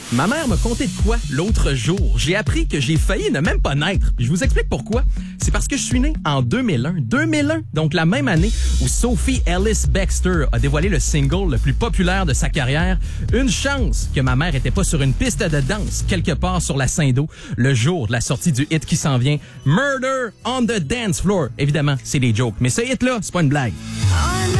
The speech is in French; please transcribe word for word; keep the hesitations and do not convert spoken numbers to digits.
Ma mère m'a conté de quoi l'autre jour? J'ai appris que j'ai failli ne même pas naître. Puis je vous explique pourquoi. C'est parce que je suis né en deux mille un. deux mille un, donc la même année où Sophie Ellis-Bextor a dévoilé le single le plus populaire de sa carrière. Une chance que ma mère était pas sur une piste de danse quelque part sur la Saint-Do le jour de la sortie du hit qui s'en vient, Murder on the Dance Floor. Évidemment, c'est des jokes, mais ce hit-là, c'est pas une blague. Oh.